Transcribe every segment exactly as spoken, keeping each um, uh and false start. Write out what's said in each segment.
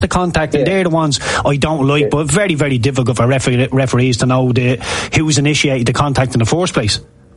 the contact, and yeah. they're the ones I don't like. Yeah. But very, very difficult for referee, referees to know the, who's initiated the contact in the first place.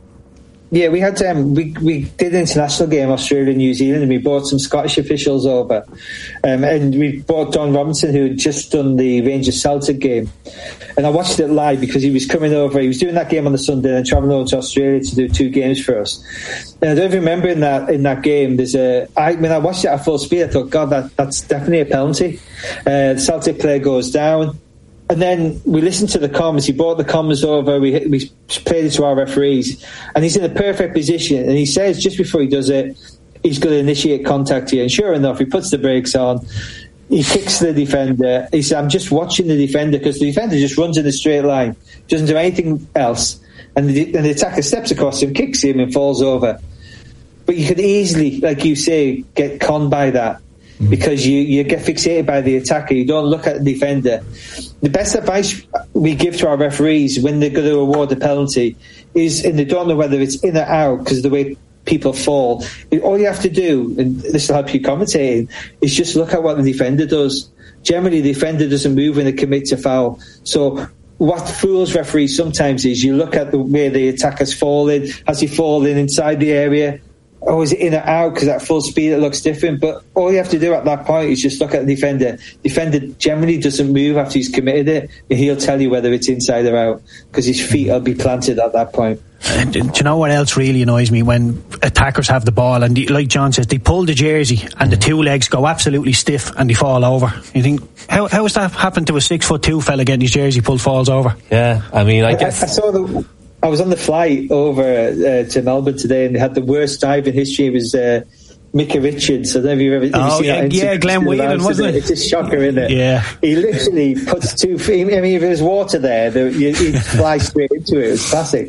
Yeah, we had um, we we did an international game, Australia and New Zealand, and we brought some Scottish officials over, um, and we brought Don Robinson, who had just done the Rangers Celtic game, and I watched it live because he was coming over. He was doing that game on the Sunday and travelling over to Australia to do two games for us. And I don't remember in that in that game. There's a I when I watched it at full speed, I thought, God, that that's definitely a penalty. Uh, the Celtic player goes down. And then we listened to the comms. He brought the comms over. We we played it to our referees, and he's in a perfect position. And he says just before he does it, he's going to initiate contact here. And sure enough, he puts the brakes on. He kicks the defender. He said, "I'm just watching the defender," because the defender just runs in a straight line, doesn't do anything else, and the, and the attacker steps across him, kicks him, and falls over. But you could easily, like you say, get conned by that. Because you, you get fixated by the attacker, you don't look at the defender. The best advice we give to our referees when they're going to award a penalty is, and they don't know whether it's in or out because of the way people fall, all you have to do, and this will help you commentating, is just look at what the defender does. Generally, the defender doesn't move when they commit a foul. So what fools referees sometimes is you look at the way the attacker's fallen. Has he fallen inside the area? Or is it in or out? Because at full speed it looks different. But all you have to do at that point is just look at the defender. Defender generally doesn't move after he's committed it, and he'll tell you whether it's inside or out because his feet will be planted at that point. And do you know what else really annoys me? When attackers have the ball and they, like John says, they pull the jersey and the two legs go absolutely stiff and they fall over. You think, how how has that happened to a six foot two fella getting his jersey pulled, falls over? Yeah, I mean, I guess I, I saw the. I was on the flight over uh, to Melbourne today, and they had the worst dive in history. It was uh, Micah Richards. I don't know if you've ever, have oh, you seen yeah, that. Yeah, Glenn Whelan, wasn't it? It's a shocker, isn't it? Yeah. He literally puts two feet. I mean, if there was water there, there he'd fly straight into it. It was classic.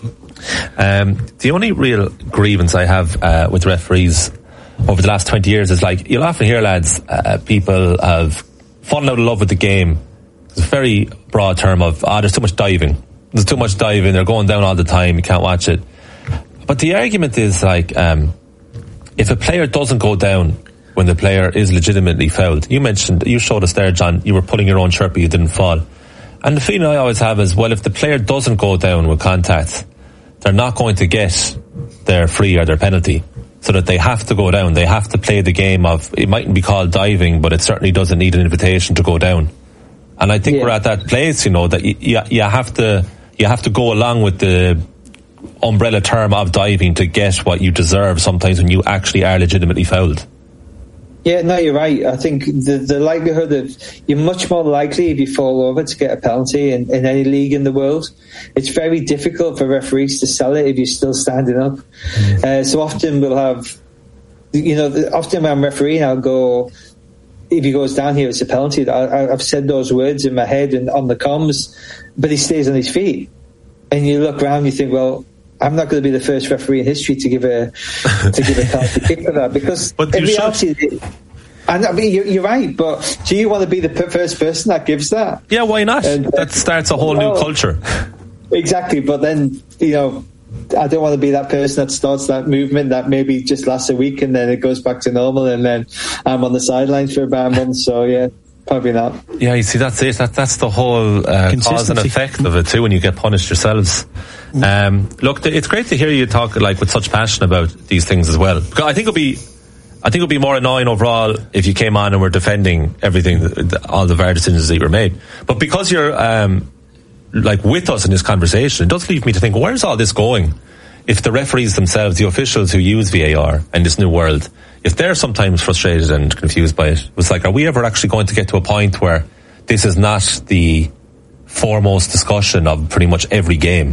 Um, the only real grievance I have uh, with referees over the last twenty years is, like, you'll often hear, lads, uh, people have fallen out of love with the game. It's a very broad term of, ah, oh, there's too much diving. There's too much diving, they're going down all the time, you can't watch it. But the argument is, like, um, if a player doesn't go down when the player is legitimately fouled, you mentioned, you showed us there, John, you were pulling your own shirt but you didn't fall. And the feeling I always have is, well, if the player doesn't go down with contact, they're not going to get their free or their penalty. So that they have to go down, they have to play the game of, it mightn't be called diving, but it certainly doesn't need an invitation to go down. And I think yeah. we're at that place, you know, that you, you, you have to, you have to go along with the umbrella term of diving to get what you deserve sometimes when you actually are legitimately fouled. Yeah, no, you're right. I think the, the likelihood of, you're much more likely if you fall over to get a penalty in, in any league in the world. It's very difficult for referees to sell it if you're still standing up. Mm. Uh, so often we'll have, you know, often when I'm refereeing, I'll go, if he goes down here, it's a penalty. I, I've said those words in my head and on the comms, but he stays on his feet. And you look around, you think, well, I'm not going to be the first referee in history to give a to give a penalty kick for that, because but in reality, and I mean, you're, you're right. But do you want to be the first person that gives that? Yeah, why not? And, uh, that starts a whole well, new culture. Exactly, but then, you know, I don't want to be that person that starts that movement that maybe just lasts a week and then it goes back to normal, and then I'm on the sidelines for about a month. So yeah, probably not. Yeah, you see, that's it. That, that's the whole uh, cause and effect of it too. When you get punished yourselves. Um, look, it's great to hear you talk like with such passion about these things as well. Because I think it'll be, I think it'll be more annoying overall if you came on and were defending everything, all the V A R decisions that were made. But because you're um, like with us in this conversation, it does leave me to think, where's all this going? If the referees themselves, the officials who use V A R in this new world, if they're sometimes frustrated and confused by it, it's like, are we ever actually going to get to a point where this is not the foremost discussion of pretty much every game?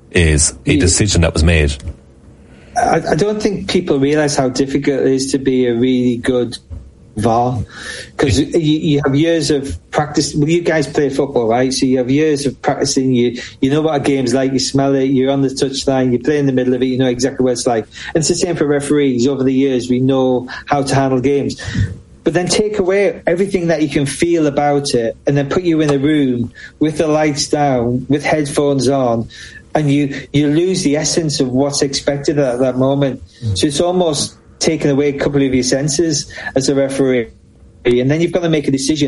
Is a decision that was made. I, I don't think people realise how difficult it is to be a really good V A R, because you, you have years of practice. Well, you guys play football, right? So you have years of practicing. You you know what a game's like. You smell it. You're on the touchline. You play in the middle of it. You know exactly what it's like. And it's the same for referees. Over the years, we know how to handle games. But then take away everything that you can feel about it, and then put you in a room with the lights down, with headphones on. And you, you lose the essence of what's expected at that moment. Mm. So it's almost taken away a couple of your senses as a referee. and then you've got to make a decision.